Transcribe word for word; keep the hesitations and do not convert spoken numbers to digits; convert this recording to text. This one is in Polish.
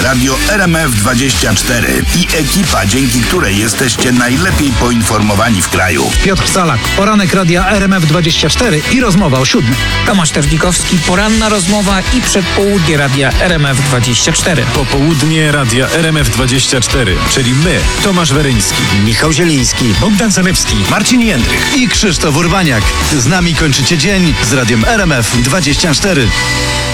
Radio R M F dwadzieścia cztery i ekipa, dzięki której jesteście najlepiej poinformowani w kraju. Piotr Salak, poranek Radia R M F dwadzieścia cztery i rozmowa o siódmej. Tomasz Terdzikowski, poranna rozmowa i przedpołudnie Radia R M F dwadzieścia cztery. Popołudnie Radia R M F dwadzieścia cztery, czyli my, Tomasz Weryński, Michał Zieliński, Bogdan Sanewski, Marcin Jędrych i Krzysztof Urbaniak. Z nami kończycie dzień z Radiem R M F dwadzieścia cztery.